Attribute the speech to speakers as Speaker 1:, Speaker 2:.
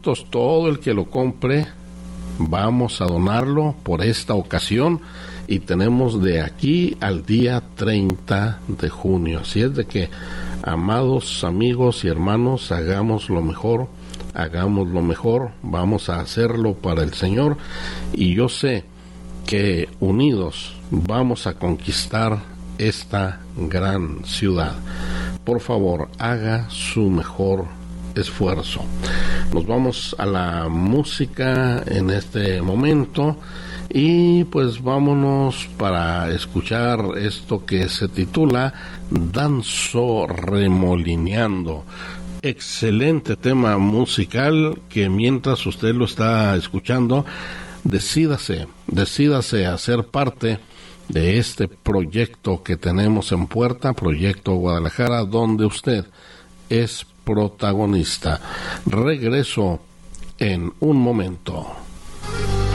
Speaker 1: todo el que lo compre, vamos a donarlo por esta ocasión y tenemos de aquí al día 30 de junio. Así es de que, amados amigos y hermanos, hagamos lo mejor, vamos a hacerlo para el Señor y yo sé que unidos vamos a conquistar esta gran ciudad. Por favor, haga su mejor esfuerzo. Nos vamos a la música en este momento y pues vámonos para escuchar esto que se titula Danzo Remolineando. Excelente tema musical que mientras usted lo está escuchando, decídase a ser parte de este proyecto que tenemos en puerta, Proyecto Guadalajara, donde usted es protagonista. Regreso en un momento.